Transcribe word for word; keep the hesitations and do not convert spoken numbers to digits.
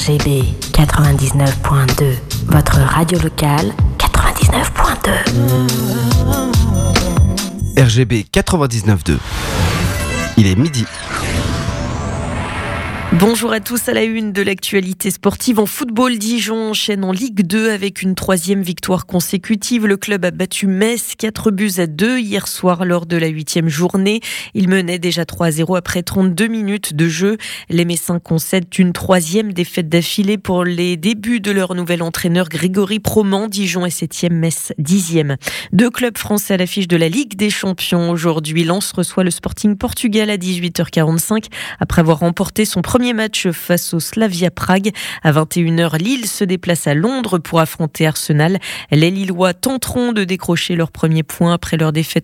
G B quatre-vingt-dix-neuf point deux, votre radio locale quatre-vingt-dix-neuf point deux. R G B quatre-vingt-dix-neuf point deux. Il est midi. Bonjour à tous, à la une de l'actualité sportive. En football, Dijon enchaîne en Ligue deux avec une troisième victoire consécutive. Le club a battu Metz quatre buts à deux hier soir lors de la huitième journée. Il menait déjà trois à zéro après trente-deux minutes de jeu. Les Messins concèdent une troisième défaite d'affilée pour les débuts de leur nouvel entraîneur Grégory Proman. Dijon est septième, Metz dixième. Deux clubs français à l'affiche de la Ligue des Champions. Aujourd'hui, Lens reçoit le Sporting Portugal à dix-huit heures quarante-cinq après avoir remporté son premier match face au Slavia Prague. À vingt et une heures, Lille se déplace à Londres pour affronter Arsenal. Les Lillois tenteront de décrocher leur premier point après leur défaite